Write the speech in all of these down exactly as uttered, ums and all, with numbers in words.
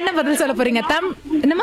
என்ன பதில் சொல்ல போறீங்க? தம் என்னமா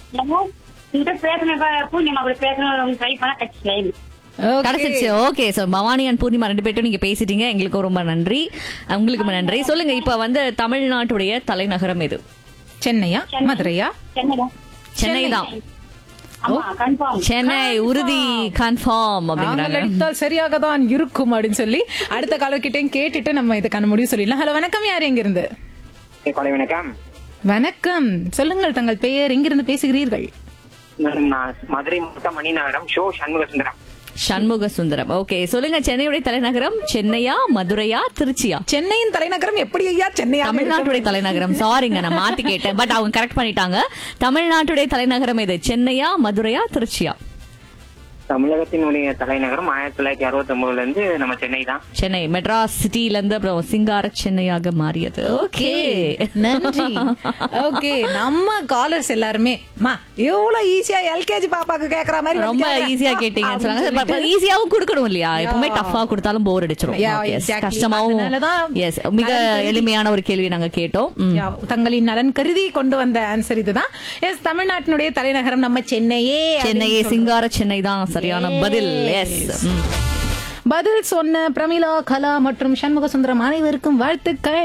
கிடைச்சிருச்சு. Okay, so Bhavani and Purnima ரெண்டு பேரும் நீங்க பேசிட்டீங்க. எங்களுக்கு ரொம்ப நன்றி. உங்களுக்கு நன்றி. சொல்லுங்க, இப்ப வந்து தமிழ்நாட்டுடைய தலைநகரம் எது? சென்னையா மதுரையா? சென்னை தான். சென்னை உறுதி, கன்ஃபார்ம் அப்படிங்கிறாங்க. அடித்தால் சரியாக தான் இருக்கும் அப்படின்னு சொல்லி அடுத்த காலர்கிட்டையும் கேட்டுட்டு நம்ம இதுக்கான முடிவு சொல்லிடலாம். ஹலோ வணக்கம், யார் எங்க இருந்து? வணக்கம். வணக்கம், சொல்லுங்கள் தங்கள் பெயர், எங்கிருந்து பேசுகிறீர்கள்? மதுரை மாவட்டம் மணிநகரம் ஷோ சண்முக சுந்தரம். சண்முக சுந்தரம். ஓகே, சொல்லுங்க, சென்னையுடைய தலைநகரம் சென்னையா மதுரையா திருச்சியா? சென்னையின் தலைநகரம் எப்படி ஐயா சென்னையா? தமிழ்நாட்டுடைய தலைநகரம். சாரிங்க, நான் மாத்தி கேட்டேன், பட் அவங்க கரெக்ட் பண்ணிட்டாங்க. தமிழ்நாட்டுடைய தலைநகரம் எது? சென்னையா மதுரையா திருச்சியா? தமிழகத்தினுடைய தலைநகரம் ஆயிரத்தி தொள்ளாயிரத்தி அறுபத்தி ஒன்பதுல இருந்து நம்ம சென்னை தான். சென்னை மெட்ராஸ் சிட்டில இருந்து அப்புறம் சிங்கார சென்னையாக மாறியது. ஓகே, நன்றி. ஓகே, நம்ம காலர்ஸ் எல்லாருமே மா எவ்வளவு ஈஸியா எல்கேஜி பாப்பாக்கு கேக்குற மாதிரி ரொம்ப ஈஸியா கேட்டீங்கன்னு சொன்னாங்க. ஈஸியாவும் கொடுக்கணும் இல்லையா? எப்பவுமே டஃபா கொடுத்தாலும் போர் அடிச்சிடும். கஷ்டமாவும். எஸ், மிக எளிமையான ஒரு கேள்வி நாங்க கேட்டோம். தங்களின் நலன் கருதி கொண்டு வந்த ஆன்சர் இதுதான். எஸ், தமிழ்நாட்டினுடைய தலைநகரம் நம்ம சென்னையே. சென்னையே, சிங்கார சென்னை தான் சரியான பதில். எஸ், பதில் சொன்ன பிரமிளா, கலா மற்றும் சண்முக சுந்தரம் அனைவருக்கும் வாழ்த்துக்கள்.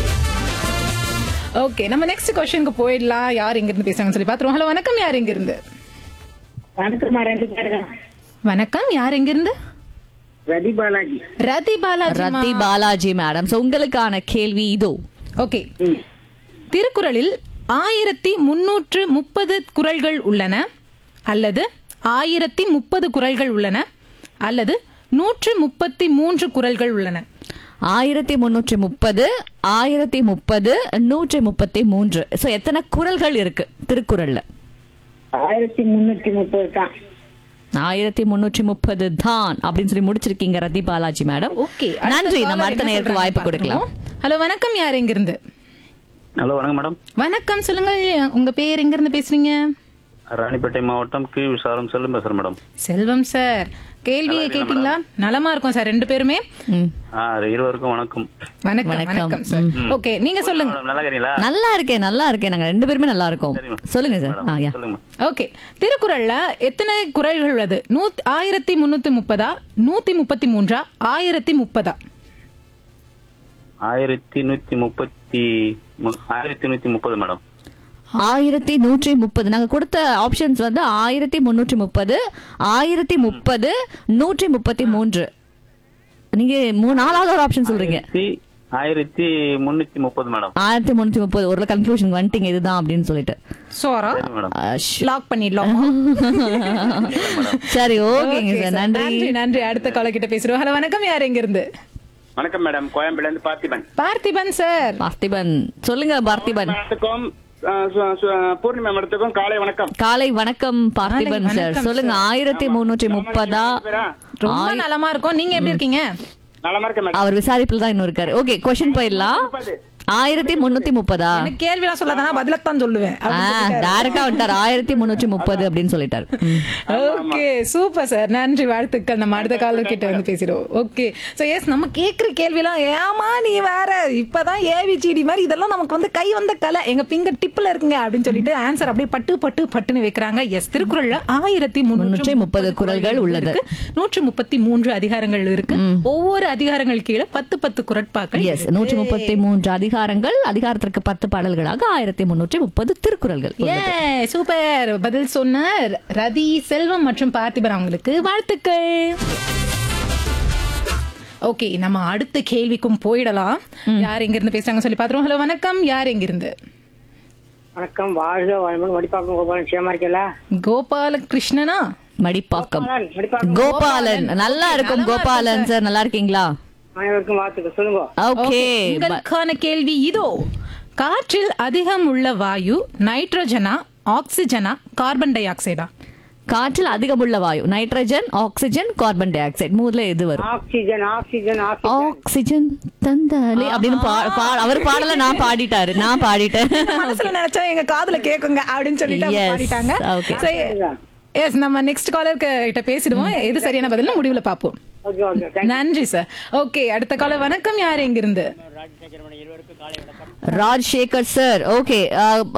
ஓகே, நம்ம நெக்ஸ்ட் क्वेश्चनக்கு போயிடலாம். யார் எங்க இருந்து பேசுறாங்கன்னு சொல்லி பாத்துறோம். ஹலோ வணக்கம், யார் எங்க இருந்து? வணக்கம், யார் எங்க இருந்து? ரதி பாலாஜி. ரதி பாலாஜி. ரதி பாலாஜி மேடம், சோ உங்களுக்கான கேள்வி இதோ. ஓகே, திருக்குறளில் ஆயிரத்தி முன்னூற்று முப்பது குறள்கள் உள்ளன, அல்லது ஆயிரத்தி முப்பது குறள்கள் உள்ளன, அல்லது நூற்று முப்பத்தி மூன்று குறள்கள் உள்ளன? ஆயிரத்தி முன்னூற்றி முப்பது, ஆயிரத்தி முப்பது, நூற்றி முப்பத்தி மூன்று. சோ எத்தனை குறள்கள் இருக்கு திருக்குறள்ல? ஆயிரத்தி முன்னூத்தி முப்பது தான். ஆயிரத்தி முன்னூற்றி முப்பது தான் அப்படின்னு சொல்லி முடிச்சிருக்கீங்க ரதி பாலாஜி மேடம். ஓகே, நன்றி. நம்ம அடுத்த நேருக்கு வாய்ப்பு கொடுக்கலாம். ஹலோ வணக்கம், யார் எங்க இருந்து? ஹலோ வணக்கம் மேடம். வணக்கம், சொல்லுங்க, உங்க பேர், எங்க இருந்து பேசுறீங்க? ராணிப்பேட்டை மாவட்டம் கி விசாரம் செல்வம் பேசுறேன் மேடம். செல்வம் சார், கேள்வியை கேட்டீங்களா? நலமா இருக்கும் சார் ரெண்டு பேருமே. இருவருக்கும் வணக்கம். வணக்கம். வணக்கம் சார். ஓகே, நீங்க சொல்லுங்க. நல்லா இருக்கீங்களா? நல்லா இருக்கேன், நல்லா இருக்கேன். நாங்க ரெண்டு பேருமே நல்லா இருக்கோம். சொல்லுங்க சார். சொல்லுங்க. ஓகே, திருக்குறள்ல எத்தனை குறள்கள் உள்ளது? நூத்தி ஆயிரத்தி முன்னூத்தி முப்பதா, நூத்தி முப்பத்தி மூன்றா, ஆயிரத்தி முப்பதா? ஆயிரத்தி நூத்தி முப்பத்தி ஆயிரத்தி நூத்தி முப்பது மேடம். ஆயிரத்தி நூற்றி முப்பது. நாங்க கொடுத்த ஆப்ஷன்ஸ் வந்து ஆயிரத்தி முன்னூற்றி முப்பது, ஆயிரத்தி முப்பது, நூற்றி முப்பத்தி மூன்று. நீங்க நாலாவது ஒரு ஆப்ஷன் சொல்றீங்க. ஆயிரத்தி முன்னூத்தி முப்பது மேடம். ஆயிரத்தி முன்னூத்தி முப்பது. ஒரு கன்க்ளூஷன் வந்துட்டீங்க இதுதான் அப்படின்னு சொல்லிட்டு. சோரா லாக் பண்ணிடலாம். சரி, ஓகேங்க சார், நன்றி. நன்றி. அடுத்த கால கிட்ட பேசுறோம். ஹலோ வணக்கம், யார் எங்க இருந்து? வணக்கம் மேடம், கோயம்பேடுல இருந்து பார்த்திபன். பார்த்திபன் சார். பார்த்திபன், சொல்லுங்க பார்த்திபன். பூர்ணிமா மேடத்துக்கும் காலை வணக்கம். காலை வணக்கம் பார்த்திபன் சார். சொல்லுங்க, ஆயிரத்தி முன்னூற்றி முப்பதா? ரொம்ப நலமா இருக்கும். நீங்க எப்படி இருக்கீங்க? நலமா இருக்க. அவர் விசாரிப்புல தான் இன்னும் இருக்காரு. ஓகே, क्वेश्चन போயிடலாம். ஆயிரத்தி முன்னூத்தி முப்பதா? கேள்வி எல்லாம் சொல்லாதானா, பதிலத்தான் சொல்லுவேன். டைரக்டா விட்டார். ஆயிரத்தி முன்னூற்றி முப்பது அப்படின்னு சொல்லிட்டாரு. ஓகே, சூப்பர் சார், நன்றி, வாழ்த்துக்கள். நம்ம அடுத்த காலர் கிட்ட வந்து பேசிடுவோம். ஓகே, சோ எஸ், நம்ம கேக்குற கேள்வி எல்லாம் ஏமா நீ வேற இப்பதான் ஏபிசிடி மாதிரி இதெல்லாம் நமக்கு வந்து கை வந்த கலை எங்க பிங்கர் டிப்ல இருக்குங்க அப்படின்னு சொல்லிட்டு ஆன்சர் அப்படியே பட்டு பட்டு பட்டுன்னு வைக்கிறாங்க. எஸ், திருக்குறள்ல ஆயிரத்தி முன்னூற்றி முப்பது குறள்கள் உள்ளது, நூற்றி முப்பத்தி மூன்று அதிகாரங்கள் இருக்கு. ஒவ்வொரு அதிகாரங்கள் கீழே பத்து பத்து குறட்பாக்கள். எஸ், நூற்றி முப்பத்தி மூன்று அதிகாரங்கள், அதிகாரத்திற்கு பத்து பாடல்களாக ஆயிரத்தி முன்னூற்றி முப்பது திருக்குறள்கள். சூப்பர். பதில் சொன்னார் ரதி, செல்வம் மற்றும் பார்த்திபன், அவங்களுக்கு வாழ்த்துக்கள். ஓகே, நம்ம அடுத்த கேள்விக்கும் போயிடலாம். யார் எங்க இருந்து பேசுறாங்க சொல்லி பாத்துருவோம். ஹலோ வணக்கம், யார் எங்க இருந்து? வணக்கம், வாழ்க வளமுடன். மடிப்பாக்கம் கோபாலன். சேமா இருக்கீங்களா? கோபால கிருஷ்ணனா? மடிப்பாக்கம் கோபாலன். நல்லா இருக்கும் கோபாலன் சார், நல்லா இருக்கீங்களா? அனைவருக்கும் வாழ்த்துக்கள். சொல்லுங்க. ஓகே, உங்களுக்கான கேள்வி இதோ. காற்றில் அதிகம் உள்ள வாயு நைட்ரஜனா, ஆக்சிஜனா, கார்பன் டை ஆக்சைடா? காற்றில் அதிகம் உள்ள வாயு nitrogen, oxygen, carbon di oxide. மூணுல எது வரும்? ஆக்சிஜன். ஆக்சிஜன். ஆக்சிஜன் தந்தாலே அப்படின்னு அவர் பாடல நான் பாடிட்டாரு, நான் பாடிட்டேன். மனசுல நினைச்சா எங்க காதுல கேக்குங்க அப்படின்னு சொல்லிட்டு பாடிட்டாங்க. எஸ், நம்ம நெக்ஸ்ட் காலர் கிட்ட பேசிடுவோம். எது சரியான பதில் முடிவுல பாப்போம். நன்றி சார். ஓகே, அடுத்த காலர். வணக்கம், யார் எங்க இருந்து? ராஜசேகர் சார். ஓகே,